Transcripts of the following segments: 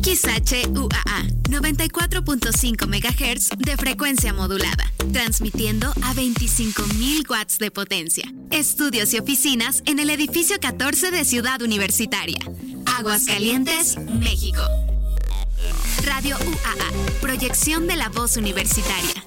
XHUAA 94.5 MHz de frecuencia modulada, transmitiendo a 25,000 watts de potencia. Estudios y oficinas en el edificio 14 de Ciudad Universitaria. Aguascalientes, México. Radio UAA, proyección de la voz universitaria.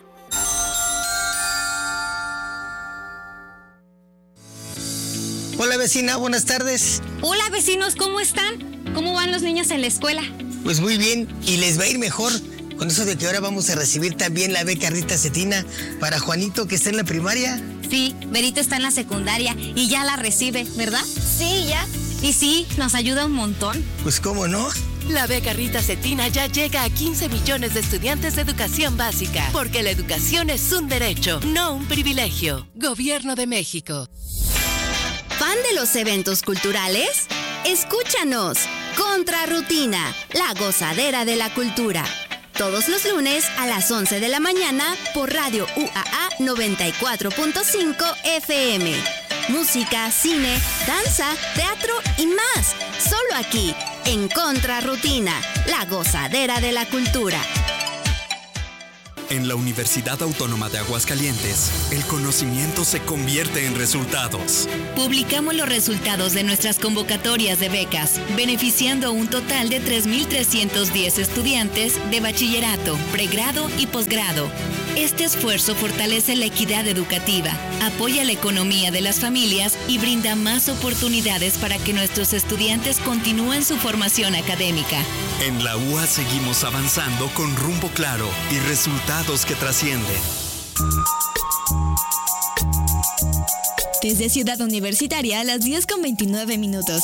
Hola vecina, buenas tardes. Hola vecinos, ¿cómo están? ¿Cómo van los niños en la escuela? Pues muy bien, y les va a ir mejor con eso de que ahora vamos a recibir también la beca Rita Cetina para Juanito, que está en la primaria. Sí, Berito está en la secundaria y ya la recibe, ¿verdad? Sí, ya. Y sí, nos ayuda un montón. Pues cómo no. La beca Rita Cetina ya llega a 15 millones de estudiantes de educación básica, porque la educación es un derecho, no un privilegio. Gobierno de México. ¿Fan de los eventos culturales? Escúchanos. Contrarrutina, la gozadera de la cultura. Todos los lunes a las 11 de la mañana por Radio UAA 94.5 FM. Música, cine, danza, teatro y más. Solo aquí, en Contrarrutina, la gozadera de la cultura. En la Universidad Autónoma de Aguascalientes, el conocimiento se convierte en resultados. Publicamos los resultados de nuestras convocatorias de becas, beneficiando a un total de 3,310 estudiantes de bachillerato, pregrado y posgrado. Este esfuerzo fortalece la equidad educativa, apoya la economía de las familias y brinda más oportunidades para que nuestros estudiantes continúen su formación académica. En la UA seguimos avanzando con rumbo claro y resultados que trascienden. Desde Ciudad Universitaria a las 10:29.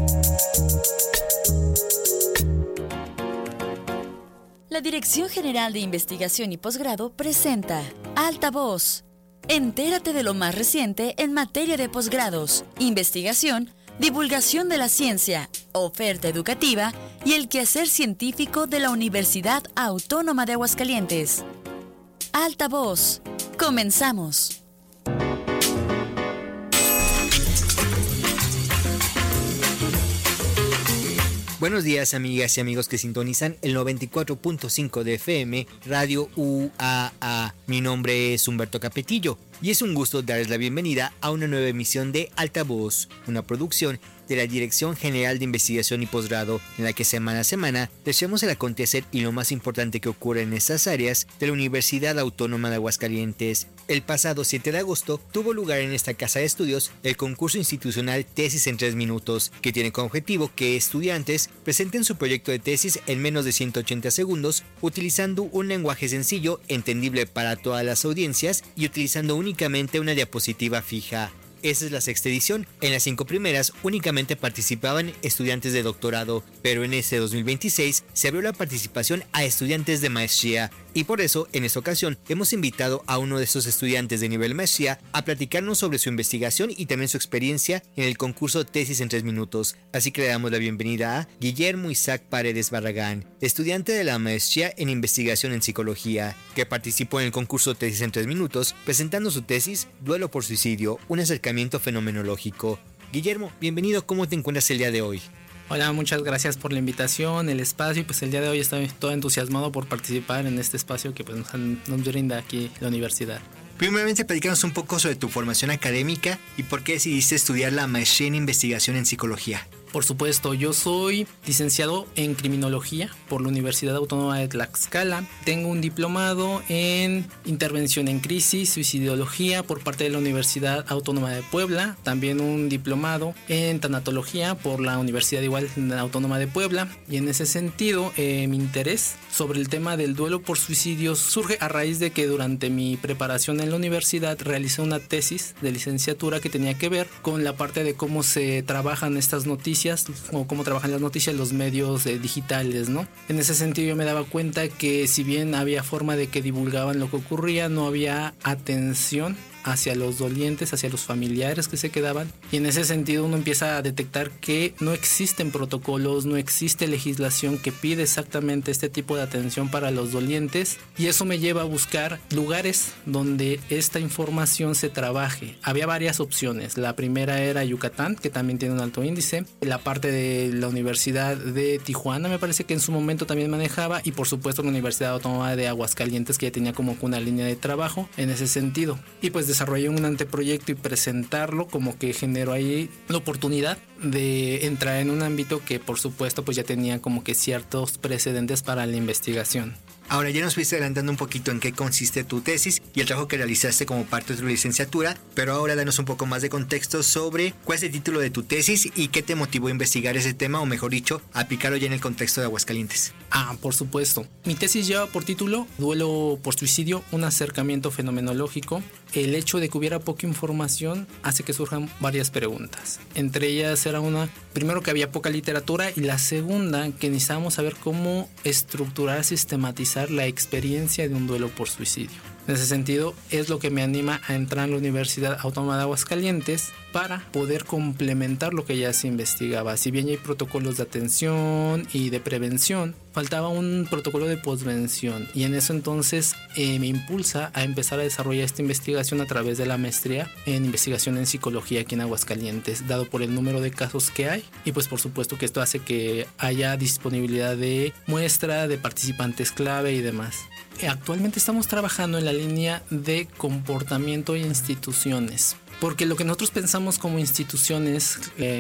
La Dirección General de Investigación y Posgrado presenta Altavoz. Entérate de lo más reciente en materia de posgrados, investigación, divulgación de la ciencia, oferta educativa y el quehacer científico de la Universidad Autónoma de Aguascalientes. Altavoz. Comenzamos. Buenos días, amigas y amigos que sintonizan el 94.5 de FM, Radio UAA. Mi nombre es Humberto Capetillo y es un gusto darles la bienvenida a una nueva emisión de Altavoz, una producción de la Dirección General de Investigación y Posgrado, en la que semana a semana deseamos el acontecer y lo más importante que ocurre en estas áreas de la Universidad Autónoma de Aguascalientes. El pasado 7 de agosto tuvo lugar en esta casa de estudios el concurso institucional Tesis en 3 minutos, que tiene como objetivo que estudiantes presenten su proyecto de tesis en menos de 180 segundos, utilizando un lenguaje sencillo, entendible para todas las audiencias y utilizando únicamente una diapositiva fija. Esa es la sexta edición. En las 5 primeras únicamente participaban estudiantes de doctorado, pero en este 2026 se abrió la participación a estudiantes de maestría. Y por eso, en esta ocasión, hemos invitado a uno de estos estudiantes de nivel maestría a platicarnos sobre su investigación y también su experiencia en el concurso Tesis en 3 minutos. Así que le damos la bienvenida a Guillermo Isaac Paredes Barragán, estudiante de la maestría en investigación en psicología, que participó en el concurso Tesis en 3 minutos, presentando su tesis Duelo por suicidio, un acercamiento fenomenológico. Guillermo, bienvenido, ¿cómo te encuentras el día de hoy? Hola, muchas gracias por la invitación, el espacio, y pues el día de hoy estoy todo entusiasmado por participar en este espacio que pues nos brinda aquí la universidad. Primeramente, platícanos un poco sobre tu formación académica y por qué decidiste estudiar la maestría en investigación en psicología. Por supuesto, yo soy licenciado en criminología por la Universidad Autónoma de Tlaxcala. Tengo un diplomado en intervención en crisis, suicidología por parte de la Universidad Autónoma de Puebla. También un diplomado en tanatología por la Universidad Autónoma de Puebla. Y en ese sentido, mi interés sobre el tema del duelo por suicidio surge a raíz de que durante mi preparación en la universidad realicé una tesis de licenciatura que tenía que ver con la parte de cómo se trabajan estas noticias o cómo trabajan las noticias los medios digitales, ¿no? En ese sentido yo me daba cuenta que si bien había forma de que divulgaban lo que ocurría, no había atención hacia los dolientes, hacia los familiares que se quedaban, y en ese sentido uno empieza a detectar que no existen protocolos, no existe legislación que pide exactamente este tipo de atención para los dolientes, y eso me lleva a buscar lugares donde esta información se trabaje. Había varias opciones. La primera era Yucatán, que también tiene un alto índice, la parte de la Universidad de Tijuana me parece que en su momento también manejaba, y por supuesto la Universidad Autónoma de Aguascalientes, que ya tenía como una línea de trabajo en ese sentido. Y pues desarrollé un anteproyecto y presentarlo como que generó ahí la oportunidad de entrar en un ámbito que por supuesto pues ya tenía como que ciertos precedentes para la investigación. Ahora ya nos fuiste adelantando un poquito en qué consiste tu tesis y el trabajo que realizaste como parte de tu licenciatura, pero ahora danos un poco más de contexto sobre cuál es el título de tu tesis y qué te motivó a investigar ese tema, o mejor dicho, a aplicarlo ya en el contexto de Aguascalientes. Por supuesto. Mi tesis lleva por título Duelo por suicidio, un acercamiento fenomenológico. El hecho de que hubiera poca información hace que surjan varias preguntas. Entre ellas era una, primero, que había poca literatura, y la segunda, que necesitábamos saber cómo estructurar, sistematizar la experiencia de un duelo por suicidio. En ese sentido, es lo que me anima a entrar en la Universidad Autónoma de Aguascalientes para poder complementar lo que ya se investigaba. Si bien ya hay protocolos de atención y de prevención, faltaba un protocolo de posvención, y en eso entonces me impulsa a empezar a desarrollar esta investigación a través de la maestría en investigación en psicología aquí en Aguascalientes, dado por el número de casos que hay, y pues por supuesto que esto hace que haya disponibilidad de muestra, de participantes clave y demás. Actualmente estamos trabajando en la línea de comportamiento e instituciones, porque lo que nosotros pensamos como instituciones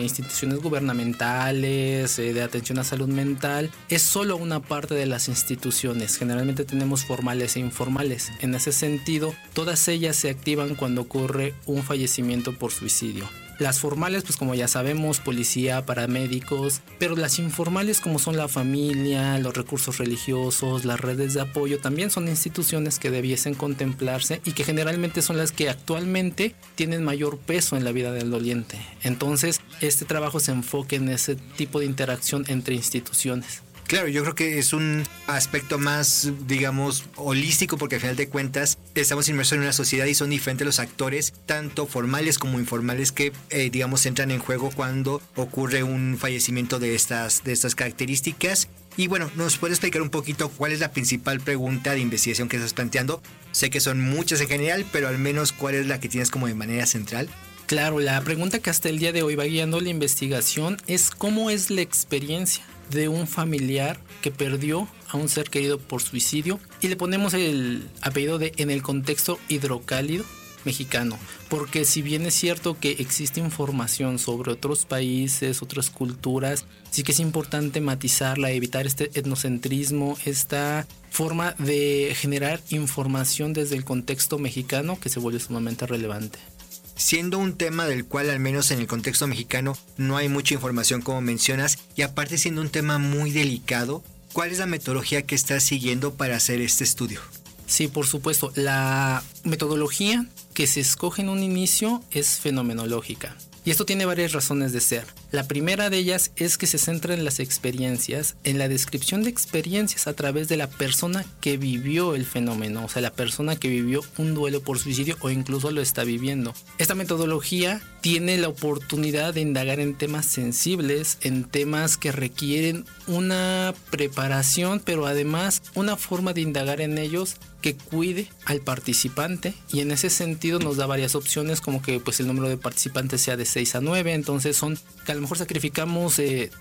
gubernamentales, de atención a salud mental, es solo una parte de las instituciones. Generalmente tenemos formales e informales. En ese sentido, todas ellas se activan cuando ocurre un fallecimiento por suicidio. Las formales, pues como ya sabemos, policía, paramédicos, pero las informales, como son la familia, los recursos religiosos, las redes de apoyo, también son instituciones que debiesen contemplarse y que generalmente son las que actualmente tienen mayor peso en la vida del doliente. Entonces, este trabajo se enfoca en ese tipo de interacción entre instituciones. Claro, yo creo que es un aspecto más, digamos, holístico, porque al final de cuentas estamos inmersos en una sociedad y son diferentes los actores, tanto formales como informales, que digamos entran en juego cuando ocurre un fallecimiento de estas características. Y bueno, ¿nos puedes explicar un poquito cuál es la principal pregunta de investigación que estás planteando? Sé que son muchas en general, pero al menos ¿cuál es la que tienes como de manera central? Claro, la pregunta que hasta el día de hoy va guiando la investigación es ¿cómo es la experiencia de un familiar que perdió a un ser querido por suicidio? Y le ponemos el apellido de en el contexto hidrocálido mexicano, porque si bien es cierto que existe información sobre otros países, otras culturas, sí que es importante matizarla, evitar este etnocentrismo, esta forma de generar información desde el contexto mexicano que se vuelve sumamente relevante. Siendo un tema del cual, al menos en el contexto mexicano, no hay mucha información como mencionas, y aparte siendo un tema muy delicado, ¿cuál es la metodología que estás siguiendo para hacer este estudio? Sí, por supuesto. La metodología que se escoge en un inicio es fenomenológica. Y esto tiene varias razones de ser. La primera de ellas es que se centra en las experiencias, en la descripción de experiencias a través de la persona que vivió el fenómeno, o sea, la persona que vivió un duelo por suicidio o incluso lo está viviendo. Esta metodología tiene la oportunidad de indagar en temas sensibles, en temas que requieren una preparación, pero además una forma de indagar en ellos que cuide al participante, y en ese sentido nos da varias opciones, como que pues el número de participantes sea de 6 a 9, entonces son que a lo mejor sacrificamos el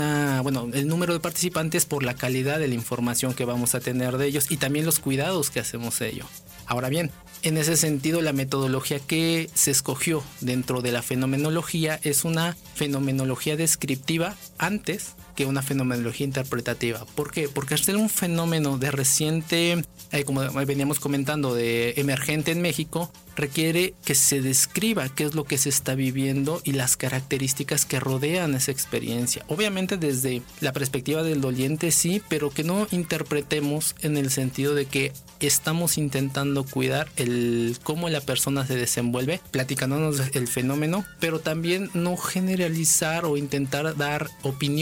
número de participantes por la calidad de la información que vamos a tener de ellos y también los cuidados que hacemos de ello. Ahora bien, en ese sentido, la metodología que se escogió dentro de la fenomenología es una fenomenología descriptiva antes que una fenomenología interpretativa. ¿Por qué? Porque al ser un fenómeno de reciente, como veníamos comentando, de emergente en México, requiere que se describa qué es lo que se está viviendo y las características que rodean esa experiencia. Obviamente desde la perspectiva del doliente sí, pero que no interpretemos en el sentido de que estamos intentando cuidar cómo la persona se desenvuelve, platicándonos el fenómeno, pero también no generalizar o intentar dar opiniones sobre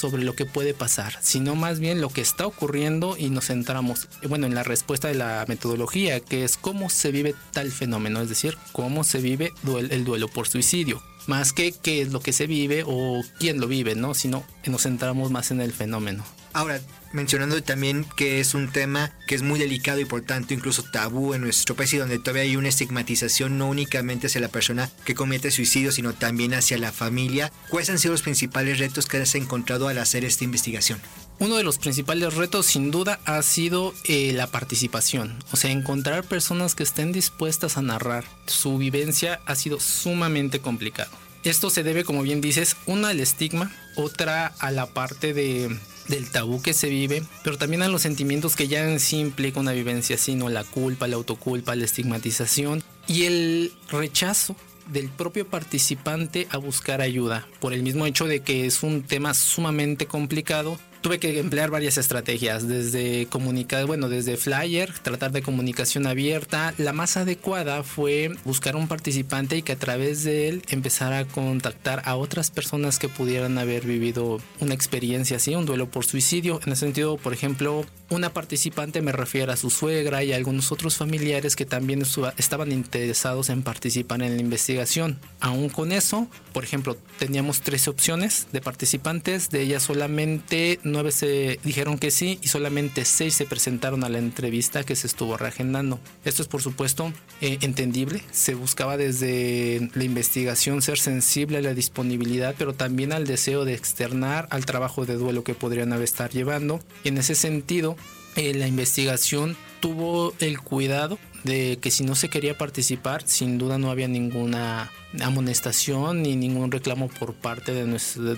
sobre lo que puede pasar, sino más bien lo que está ocurriendo y nos centramos, en la respuesta de la metodología, que es cómo se vive tal fenómeno, es decir, cómo se vive el duelo por suicidio. Más que qué es lo que se vive o quién lo vive, ¿no? Sino nos centramos más en el fenómeno. Ahora, mencionando también que es un tema que es muy delicado y por tanto incluso tabú en nuestro país y donde todavía hay una estigmatización no únicamente hacia la persona que comete suicidio, sino también hacia la familia. ¿Cuáles han sido los principales retos que has encontrado al hacer esta investigación? Uno de los principales retos, sin duda, ha sido la participación. O sea, encontrar personas que estén dispuestas a narrar su vivencia ha sido sumamente complicado. Esto se debe, como bien dices, una al estigma, otra a la parte del tabú que se vive, pero también a los sentimientos que ya en sí implica una vivencia así, ¿no? La culpa, la autoculpa, la estigmatización y el rechazo del propio participante a buscar ayuda, por el mismo hecho de que es un tema sumamente complicado. Tuve que emplear varias estrategias, desde desde flyer, tratar de comunicación abierta. La más adecuada fue buscar un participante y que a través de él empezara a contactar a otras personas que pudieran haber vivido una experiencia así, un duelo por suicidio. En ese sentido, por ejemplo, una participante me refiere a su suegra y a algunos otros familiares que también estaban interesados en participar en la investigación. Aún con eso, por ejemplo, teníamos 13 opciones de participantes, de ellas solamente 9 se dijeron que sí y solamente 6 se presentaron a la entrevista que se estuvo reagendando. Esto es por supuesto entendible. Se buscaba desde la investigación ser sensible a la disponibilidad, pero también al deseo de externar al trabajo de duelo que podrían estar llevando. Y en ese sentido, la investigación tuvo el cuidado de que si no se quería participar, sin duda no había ninguna amonestación ni ningún reclamo por parte de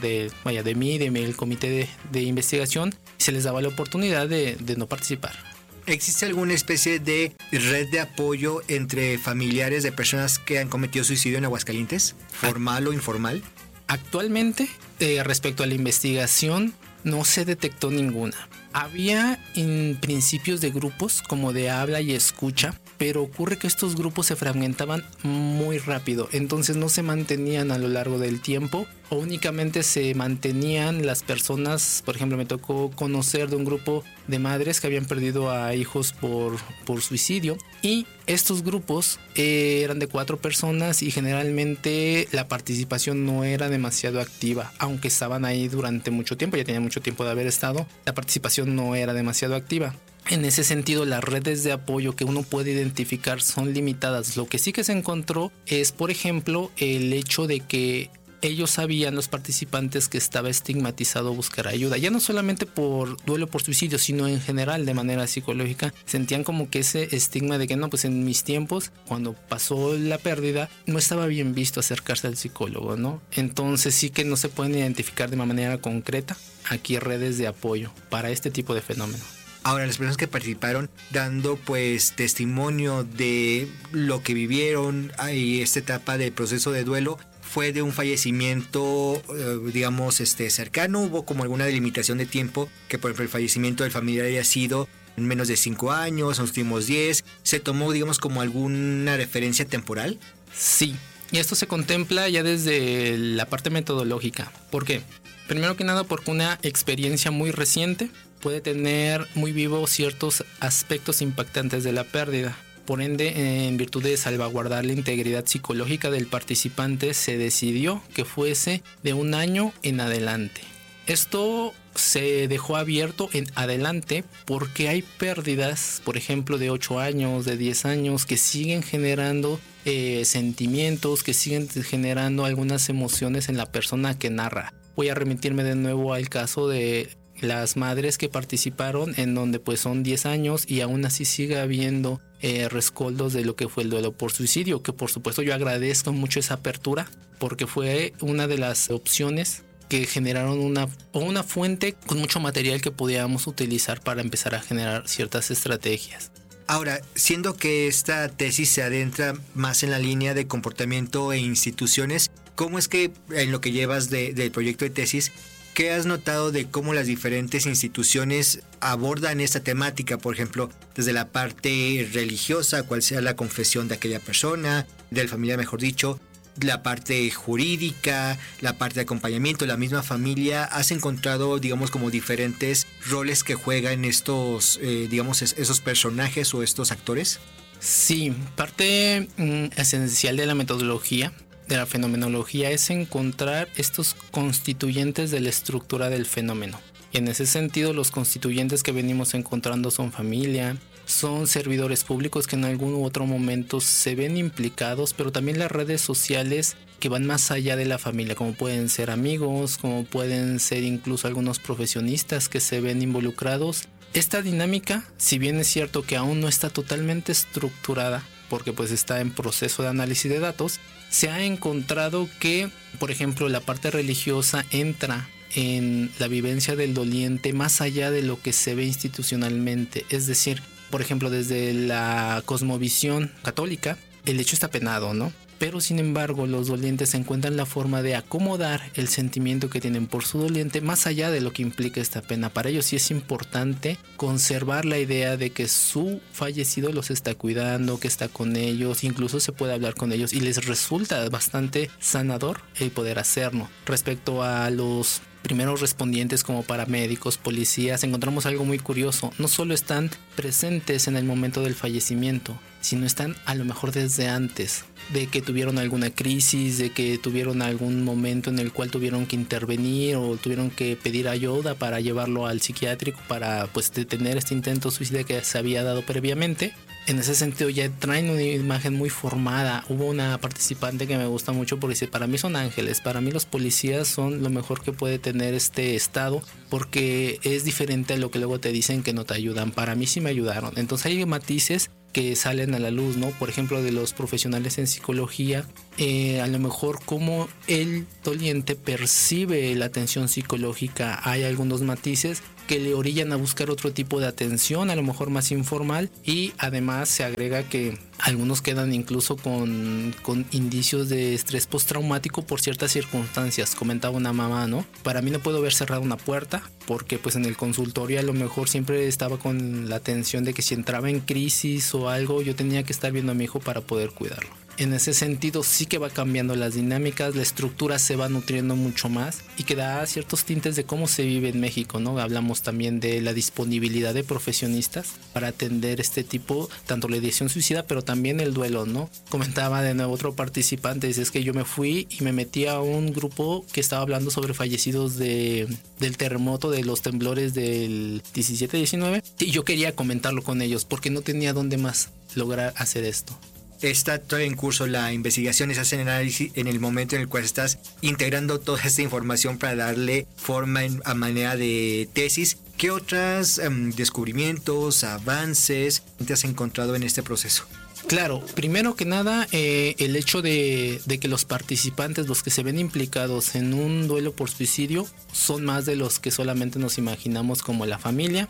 mí, del comité de investigación. Se les daba la oportunidad de no participar. ¿Existe alguna especie de red de apoyo entre familiares de personas que han cometido suicidio en Aguascalientes? ¿Formal o informal? Actualmente, respecto a la investigación, no se detectó ninguna. Había en principios de grupos como de habla y escucha, pero ocurre que estos grupos se fragmentaban muy rápido, entonces no se mantenían a lo largo del tiempo o únicamente se mantenían las personas. Por ejemplo, me tocó conocer de un grupo de madres que habían perdido a hijos por suicidio y estos grupos eran de 4 personas y generalmente la participación no era demasiado activa, aunque estaban ahí durante mucho tiempo, ya tenían mucho tiempo de haber estado, la participación no era demasiado activa. En ese sentido, las redes de apoyo que uno puede identificar son limitadas. Lo que sí que se encontró es, por ejemplo, el hecho de que ellos sabían, los participantes, que estaba estigmatizado buscar ayuda. Ya no solamente por duelo por suicidio, sino en general de manera psicológica. Sentían como que ese estigma de que no, pues en mis tiempos, cuando pasó la pérdida, no estaba bien visto acercarse al psicólogo, ¿no? Entonces sí que no se pueden identificar de manera concreta aquí redes de apoyo para este tipo de fenómeno. Ahora, las personas que participaron dando pues testimonio de lo que vivieron y esta etapa del proceso de duelo, ¿fue de un fallecimiento, cercano? ¿Hubo como alguna delimitación de tiempo que, por ejemplo, el fallecimiento del familiar haya sido en menos de 5 años, en los últimos 10? ¿Se tomó, como alguna referencia temporal? Sí, y esto se contempla ya desde la parte metodológica. ¿Por qué? Primero que nada porque una experiencia muy reciente puede tener muy vivos ciertos aspectos impactantes de la pérdida. Por ende, en virtud de salvaguardar la integridad psicológica del participante, se decidió que fuese de 1 año en adelante. Esto se dejó abierto en adelante porque hay pérdidas, por ejemplo, de 8 años, de 10 años, que siguen generando sentimientos, que siguen generando algunas emociones en la persona que narra. Voy a remitirme de nuevo al caso de las madres que participaron, en donde pues son 10 años y aún así sigue habiendo rescoldos de lo que fue el duelo por suicidio, que por supuesto yo agradezco mucho esa apertura porque fue una de las opciones que generaron una fuente con mucho material que podíamos utilizar para empezar a generar ciertas estrategias. Ahora, siendo que esta tesis se adentra más en la línea de comportamiento e instituciones, ¿cómo es que en lo que llevas del proyecto de tesis, qué has notado de cómo las diferentes instituciones abordan esta temática? Por ejemplo, desde la parte religiosa, cuál sea la confesión de aquella persona, del familiar mejor dicho, la parte jurídica, la parte de acompañamiento, la misma familia. ¿Has encontrado, digamos, como diferentes roles que juegan estos, digamos, esos personajes o estos actores? Sí, parte esencial de la metodología, de la fenomenología, es encontrar estos constituyentes de la estructura del fenómeno. Y en ese sentido, los constituyentes que venimos encontrando son familia, son servidores públicos que en algún u otro momento se ven implicados, pero también las redes sociales que van más allá de la familia, como pueden ser amigos, como pueden ser incluso algunos profesionistas que se ven involucrados. Esta dinámica, si bien es cierto que aún no está totalmente estructurada, porque pues está en proceso de análisis de datos, se ha encontrado que, por ejemplo, la parte religiosa entra en la vivencia del doliente más allá de lo que se ve institucionalmente. Es decir, por ejemplo, desde la cosmovisión católica, el hecho está penado, ¿no? Pero sin embargo, los dolientes encuentran la forma de acomodar el sentimiento que tienen por su doliente más allá de lo que implica esta pena. Para ellos sí es importante conservar la idea de que su fallecido los está cuidando, que está con ellos, incluso se puede hablar con ellos y les resulta bastante sanador el poder hacerlo. Respecto a los primeros respondientes como paramédicos, policías, encontramos algo muy curioso. No solo están presentes en el momento del fallecimiento, sino están a lo mejor desde antes, de que tuvieron alguna crisis, de que tuvieron algún momento en el cual tuvieron que intervenir o tuvieron que pedir ayuda para llevarlo al psiquiátrico para pues detener este intento suicida que se había dado previamente. En ese sentido ya traen una imagen muy formada. Hubo una participante que me gusta mucho porque dice, para mí son ángeles, para mí los policías son lo mejor que puede tener este estado porque es diferente a lo que luego te dicen que no te ayudan. Para mí sí me ayudaron. Entonces hay matices que salen a la luz, ¿no? Por ejemplo, de los profesionales en psicología, a lo mejor cómo el doliente percibe la atención psicológica. Hay algunos matices que le orillan a buscar otro tipo de atención, a lo mejor más informal, y además se agrega que algunos quedan incluso con indicios de estrés postraumático por ciertas circunstancias. Comentaba una mamá, ¿no? Para mí no puedo haber cerrado una puerta porque pues en el consultorio a lo mejor siempre estaba con la atención de que si entraba en crisis o algo yo tenía que estar viendo a mi hijo para poder cuidarlo. En ese sentido sí que va cambiando las dinámicas, la estructura se va nutriendo mucho más y que da ciertos tintes de cómo se vive en México, ¿no? Hablamos también de la disponibilidad de profesionistas para atender este tipo, tanto la ideación suicida, pero también el duelo, ¿no? Comentaba de nuevo otro participante, dice, es que yo me fui y me metí a un grupo que estaba hablando sobre fallecidos del terremoto, de los temblores del 17-19, y yo quería comentarlo con ellos porque no tenía dónde más lograr hacer esto. Está todavía en curso la investigación, se hace el análisis en el momento en el cual estás integrando toda esta información para darle forma a manera de tesis. ¿Qué otros descubrimientos, avances te has encontrado en este proceso? Claro, primero que nada, el hecho de que los participantes, los que se ven implicados en un duelo por suicidio, son más de los que solamente nos imaginamos como la familia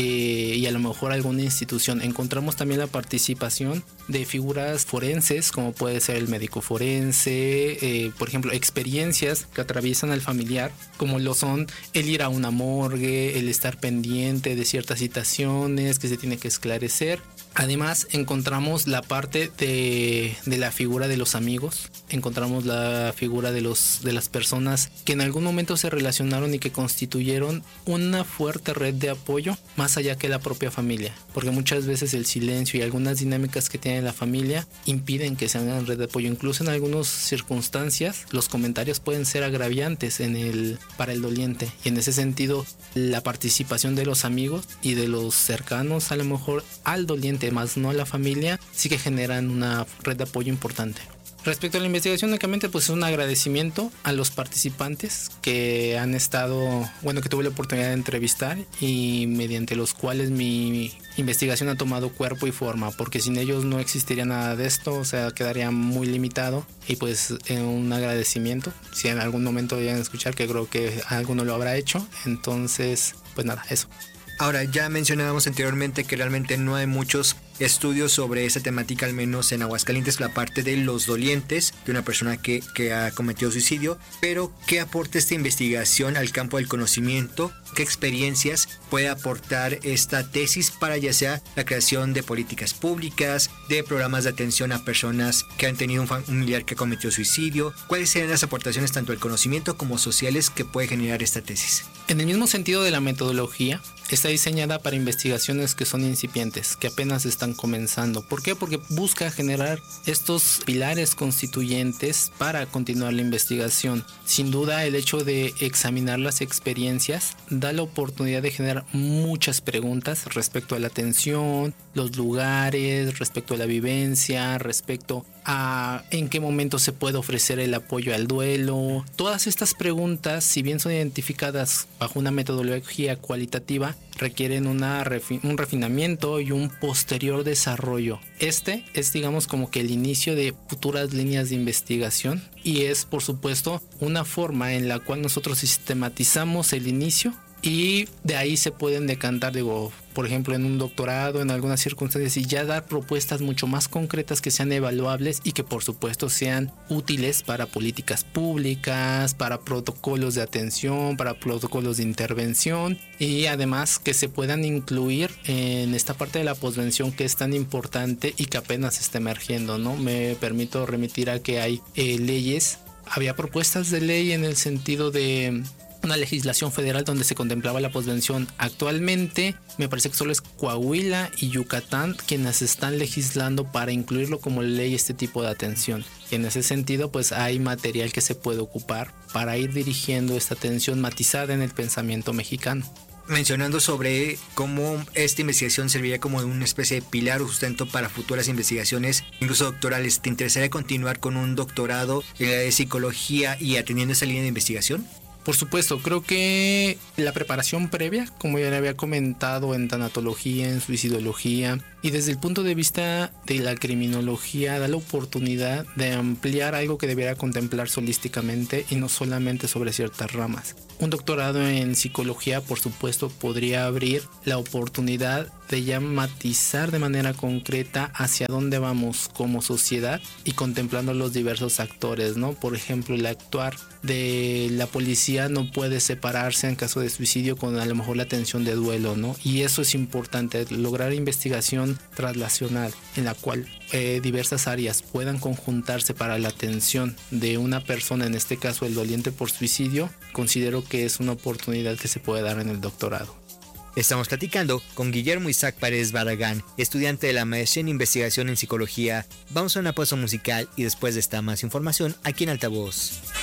y a lo mejor alguna institución. Encontramos también la participación de figuras forenses, como puede ser el médico forense, por ejemplo, experiencias que atraviesan al familiar, como lo son el ir a una morgue, el estar pendiente de ciertas situaciones que se tiene que esclarecer. Además encontramos la parte de la figura de los amigos, encontramos la figura de las personas que en algún momento se relacionaron y que constituyeron una fuerte red de apoyo más allá que la propia familia, porque muchas veces el silencio y algunas dinámicas que tiene la familia impiden que se hagan red de apoyo. Incluso en algunas circunstancias los comentarios pueden ser agraviantes para el doliente, y en ese sentido la participación de los amigos y de los cercanos a lo mejor al doliente, más no a la familia, sí que generan una red de apoyo importante. Respecto a la investigación, únicamente pues un agradecimiento a los participantes que han estado, que tuve la oportunidad de entrevistar y mediante los cuales mi investigación ha tomado cuerpo y forma, porque sin ellos no existiría nada de esto, o sea, quedaría muy limitado. Y pues un agradecimiento, si en algún momento llegan a escuchar, que creo que alguno lo habrá hecho, entonces pues nada, eso. Ahora, ya mencionábamos anteriormente que realmente no hay muchos estudios sobre esa temática, al menos en Aguascalientes, la parte de los dolientes de una persona que ha cometido suicidio. Pero, ¿qué aporta esta investigación al campo del conocimiento? ¿Qué experiencias puede aportar esta tesis para ya sea la creación de políticas públicas, de programas de atención a personas que han tenido un familiar que cometió suicidio? ¿Cuáles serían las aportaciones tanto del conocimiento como sociales que puede generar esta tesis? En el mismo sentido de la metodología, está diseñada para investigaciones que son incipientes, que apenas están comenzando. ¿Por qué? Porque busca generar estos pilares constituyentes para continuar la investigación. Sin duda, el hecho de examinar las experiencias da la oportunidad de generar muchas preguntas respecto a la atención, los lugares, respecto a la vivencia, respecto a en qué momento se puede ofrecer el apoyo al duelo. Todas estas preguntas, si bien son identificadas bajo una metodología cualitativa, requieren un refinamiento y un posterior desarrollo. Este es, digamos, como que el inicio de futuras líneas de investigación, y es, por supuesto, una forma en la cual nosotros sistematizamos el inicio y de ahí se pueden decantar, por ejemplo, en un doctorado, en algunas circunstancias, y ya dar propuestas mucho más concretas que sean evaluables y que por supuesto sean útiles para políticas públicas, para protocolos de atención, para protocolos de intervención, y además que se puedan incluir en esta parte de la posvención que es tan importante y que apenas está emergiendo, ¿no? Me permito remitir a que hay leyes, había propuestas de ley en el sentido de una legislación federal donde se contemplaba la posvención. Actualmente me parece que solo es Coahuila y Yucatán quienes están legislando para incluirlo como ley este tipo de atención. Y en ese sentido, pues hay material que se puede ocupar para ir dirigiendo esta atención matizada en el pensamiento mexicano. Mencionando sobre cómo esta investigación serviría como una especie de pilar o sustento para futuras investigaciones, incluso doctorales, ¿te interesaría continuar con un doctorado en la de psicología y atendiendo esa línea de investigación? Por supuesto, creo que la preparación previa, como ya le había comentado, en tanatología, en suicidología y desde el punto de vista de la criminología, da la oportunidad de ampliar algo que debiera contemplarse holísticamente y no solamente sobre ciertas ramas. Un doctorado en psicología, por supuesto, podría abrir la oportunidad de ya matizar de manera concreta hacia dónde vamos como sociedad y contemplando los diversos actores, ¿no? Por ejemplo, el actuar de la policía no puede separarse en caso de suicidio con a lo mejor la atención de duelo, ¿no? Y eso es importante, lograr investigación traslacional en la cual diversas áreas puedan conjuntarse para la atención de una persona, en este caso el doliente por suicidio. Considero que es una oportunidad que se puede dar en el doctorado. Estamos platicando con Guillermo Isaac Paredes Barragán, estudiante de la maestría en investigación en psicología. Vamos a una pausa musical y después de esta más información aquí en Altavoz.